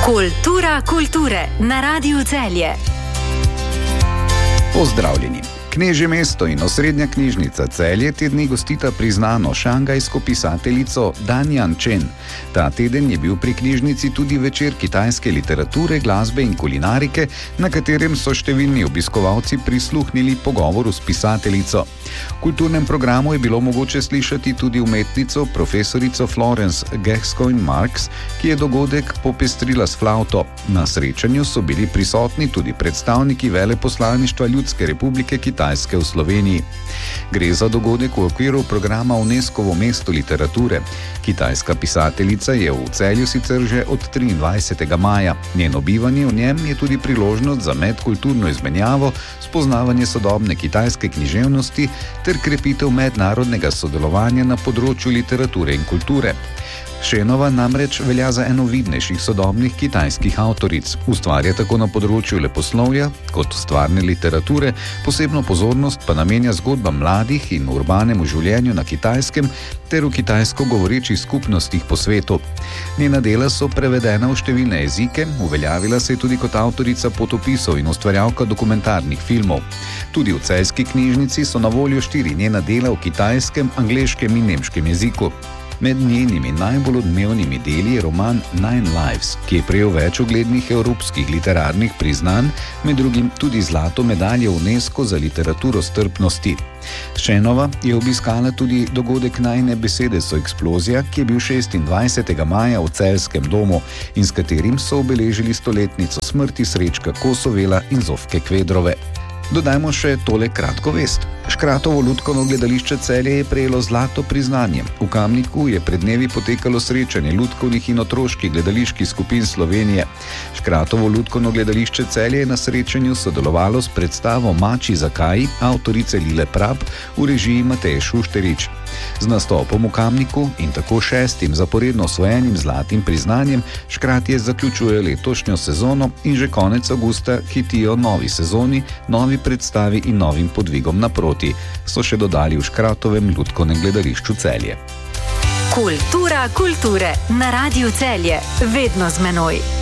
Kultura kulture na Radiu Celje. Pozdravljeni. Knežje mesto in osrednja knjižnica Celje te dni gostita priznano šanghajsko pisateljico Danjan Chen. Ta teden je bil pri knjižnici tudi večer kitajske literature, glasbe in kulinarike, na katerem so številni obiskovalci prisluhnili pogovoru s pisateljico. V kulturnem programu je bilo mogoče slišati tudi umetnico, profesorico Florence Gascoigne-Marx, ki je dogodek popestrila s flavto. Na srečanju so bili prisotni tudi predstavniki veleposlaništva Ljudske republike Kitajske v Sloveniji. Gre za dogodek v okviru programa UNESCO mesto literature. Kitajska pisateljica je v Celju sicer že od 23. maja. Njeno bivanje v njem je tudi priložnost za medkulturno izmenjavo, spoznavanje sodobne kitajske književnosti ter krepitev mednarodnega sodelovanja na področju literature in kulture. Chenova namreč velja za eno vidnejših sodobnih kitajskih avtoric. Ustvarja tako na področju leposlovja kot stvarne literature, posebno pozornost pa namenja zgodbam mladih in urbanemu življenju na Kitajskem ter v kitajsko govorečih skupnostih po svetu. Njena dela so prevedena v številne jezike, uveljavila se je tudi kot avtorica potopisov in ustvarjalka dokumentarnih filmov. Tudi v celjski knjižnici so na voljo 4 njena dela v kitajskem, angleškem in nemškem jeziku. Med njenimi najbolj odmevnimi deli je roman Nine Lives, ki je prejel več uglednih evropskih literarnih priznanj, med drugim tudi zlato medaljo UNESCO za literaturo strpnosti. Chenova je obiskala tudi dogodek Najine besede so eksplozija, ki je bil 26. maja v Celjskem domu in s katerim so obeležili stoletnico smrti Srečka Kosovela in Zofke Kvedrove. Dodajmo še tole kratko vest. Škratovo lutkovno gledališče Celje je prejelo zlato priznanje. V Kamniku je pred dnevi potekalo srečanje lutkovnih in otroških gledaliških skupin Slovenije. Škratovo lutkovno gledališče Celje je na srečanju sodelovalo s predstavo Mači zakaj avtorice Lile Prap v režiji Mateje Šušterič. Z nastopom v Kamniku in tako 6. zaporedno osvojenim zlatim priznanjem Škratje zaključuje letošnjo sezono in že konec avgusta hitijo novi sezoni, novi predstavi in novim podvigom naproti, so še dodali v Škratovem lutkovnem gledališču Celje. Kultura kulture na Radiu Celje, vedno z menoj.